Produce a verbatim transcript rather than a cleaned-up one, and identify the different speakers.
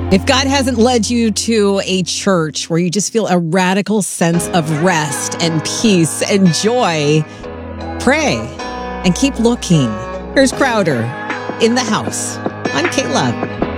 Speaker 1: If God hasn't led you to a church where you just feel a radical sense of rest and peace and joy, pray and keep looking. Here's Crowder in the house on K-Love.